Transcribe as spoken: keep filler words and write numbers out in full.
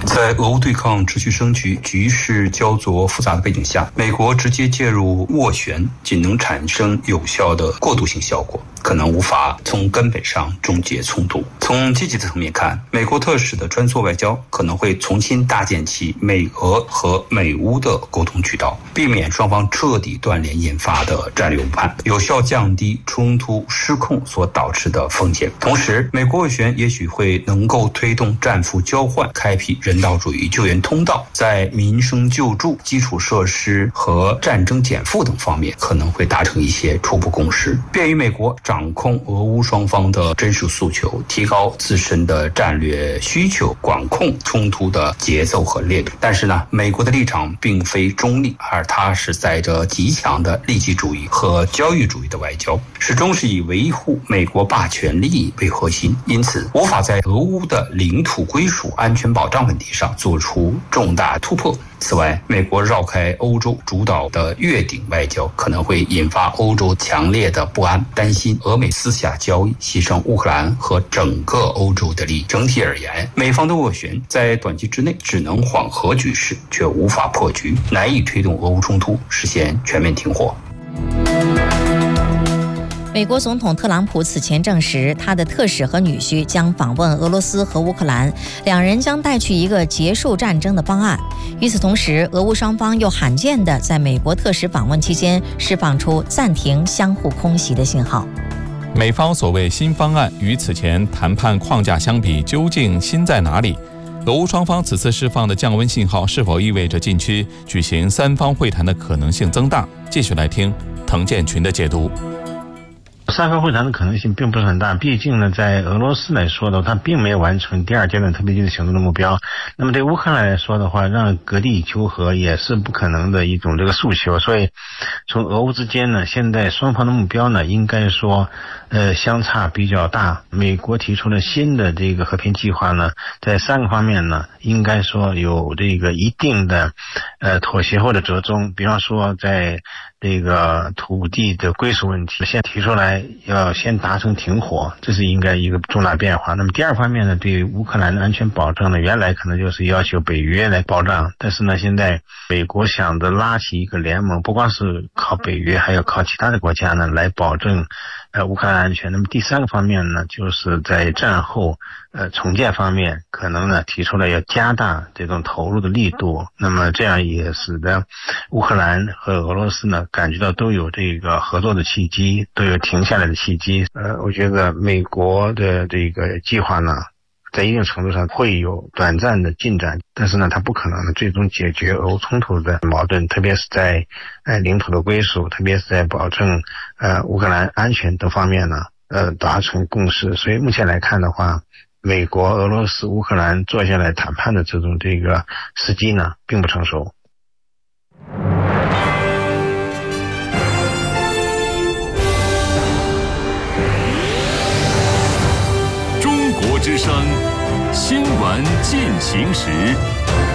在俄乌对抗持续升级、局势焦灼复杂的背景下，美国直接介入斡旋，仅能产生有效的过渡性效果，可能无法从根本上终结冲突。从积极的层面看，美国特使的穿梭外交可能会重新搭建起美俄和美乌的沟通渠道，避免双方彻底断联引发的战略误判，有效降低冲突失控所导致的风险。同时，美国斡旋也许会能够推动战俘交换，开辟人道主义救援通道，在民生救助、基础设施和战争减负等方面可能会达成一些初步共识，便于美国掌控俄乌双方的真实诉求，提高自身的战略需求，管控冲突的节奏和烈度。但是呢，美国的立场并非中立，而它是载着极强的利己主义和交易主义的外交，始终是以维护美国霸权利益为核心，因此无法在俄乌的领土归属、安全保障问题上做出重大突破。此外，美国绕开欧洲主导的越顶外交可能会引发欧洲强烈的不安，担心俄美私下交易牺牲乌克兰和整个欧洲的利益。整体而言，美方的斡旋在短期之内只能缓和局势，却无法破局，难以推动俄乌冲突实现全面停火。 美国总统特朗普此前证实，他的特使和女婿将访问俄罗斯和乌克兰，两人将带去一个结束战争的方案。与此同时，俄乌双方又罕见地在美国特使访问期间释放出暂停相互空袭的信号。 美方所谓新方案与此前谈判框架相比，究竟新在哪里？俄乌双方此次释放的降温信号，是否意味着近期举行三方会谈的可能性增大？继续来听滕建群的解读。 三方会谈的可能性并不是很大，毕竟呢，在俄罗斯来说的，它并没有完成第二阶段特别军事行动的目标。那么对乌克兰来说的话，让割地求和也是不可能的一种这个诉求。所以，从俄乌之间呢，现在双方的目标呢，应该说，呃，相差比较大。美国提出了新的这个和平计划呢，在三个方面呢，应该说有这个一定的，呃，妥协或者折中。比方说，在这个土地的归属问题，先提出来要先达成停火，这是应该一个重大变化。那么第二方面呢，对于乌克兰的安全保障呢，原来可能就是要求北约来保障，但是呢，现在美国想着拉起一个联盟，不光是靠北约，还要靠其他的国家呢来保证呃乌克兰安全。那么第三个方面呢，就是在战后呃重建方面，可能呢提出了要加大这种投入的力度。那么这样也使得乌克兰和俄罗斯呢感觉到都有这个合作的契机，都有停下来的契机。呃，我觉得美国的这个计划呢，在一定程度上会有短暂的进展，但是呢，它不可能最终解决俄乌冲突的矛盾，特别是在呃领土的归属，特别是在保证呃乌克兰安全等方面呢，呃达成共识。所以目前来看的话，美国、俄罗斯、乌克兰坐下来谈判的这种这个时机呢，并不成熟。 中国之声，新闻进行时。